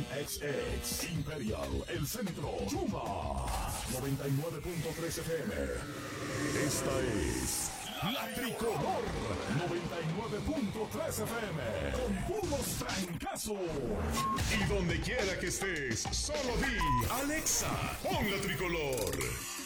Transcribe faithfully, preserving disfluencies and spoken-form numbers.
N X X, Imperial, El Centro, Chuma, noventa y nueve punto tres F M. Esta es La Tricolor, noventa y nueve punto tres F M, con puros trancazos. Y donde quiera que estés, solo di Alexa, pon La Tricolor.